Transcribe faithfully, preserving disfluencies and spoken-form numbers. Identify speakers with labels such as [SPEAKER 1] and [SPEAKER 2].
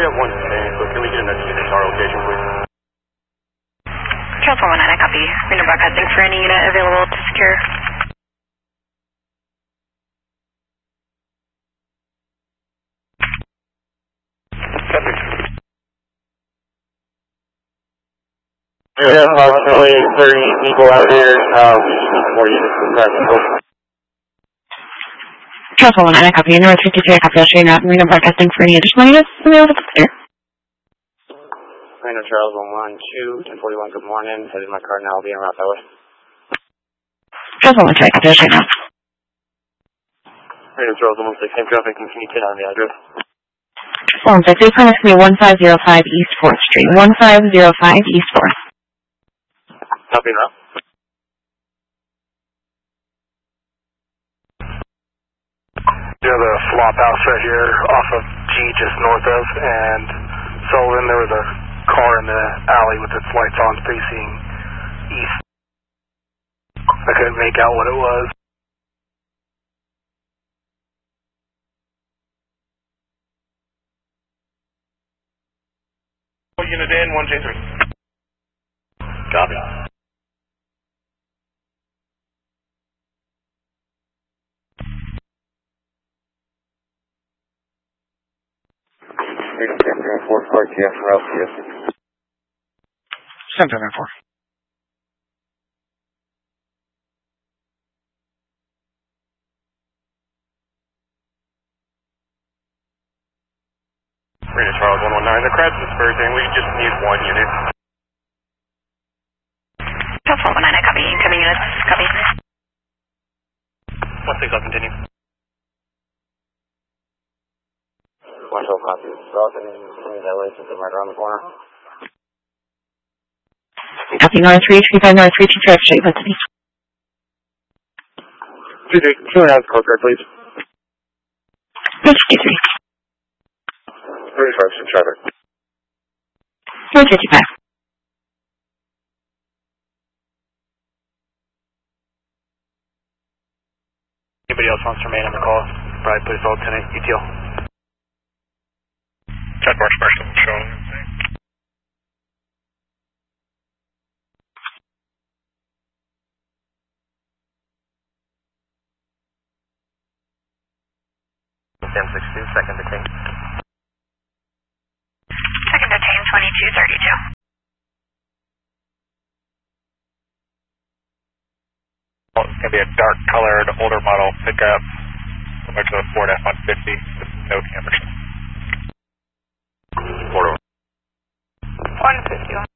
[SPEAKER 1] have one today, so can we get an unit to our location, please?
[SPEAKER 2] Charles one one nine, I copy. Reno broadcasting for any unit available to secure.
[SPEAKER 1] Copy.
[SPEAKER 3] We have approximately thirty people out here, um, more units than practical.
[SPEAKER 2] Charles one one nine, I copy. North fifty-three, I copy. I'll show you now. Reno broadcasting for any additional units available to secure.
[SPEAKER 3] Reno Charles one one two, ten forty-one, good morning. Headed my car now, I'll be in Route Highway.
[SPEAKER 2] Charles one one two, I copy. I'll show you now.
[SPEAKER 3] Reno Charles one one six, same traffic, can you turn on the address?
[SPEAKER 2] one fifty, premise me one five zero five East fourth Street. one five zero five East fourth.
[SPEAKER 3] Copy now.
[SPEAKER 1] You have a flop house right here off of G just north of, and Sullivan, there was a car in the alley with its lights on facing east. I couldn't make out what it was. Unit in, one J three.
[SPEAKER 3] Copy. four four T F Route T F.
[SPEAKER 2] seven seven four.
[SPEAKER 1] Reno Charles one one nine, the crowd's dispersing, we just need one unit.
[SPEAKER 2] Charles one one nine, I copy. Incoming units, copy.
[SPEAKER 1] one six, I'll continue.
[SPEAKER 3] One twelve copy. Route and in that way, system right around the corner.
[SPEAKER 2] Copy. North three three five North three two three Street, let's see.
[SPEAKER 3] Two three two and a half code card, please.
[SPEAKER 2] North fifty-three.
[SPEAKER 3] thirty-five, some traffic.
[SPEAKER 2] North fifty-five.
[SPEAKER 1] Anybody else wants to remain on the call? Probably put us all ten eight E T L. Jet March Marshall, showing.
[SPEAKER 3] ten sixty-two, second detain.
[SPEAKER 2] Second detain, twenty-two thirty-two.
[SPEAKER 1] Well, it's going to be a dark colored, older model pickup, similar to the Ford F one fifty, with no cameras.
[SPEAKER 3] Ford
[SPEAKER 2] one fifty-one.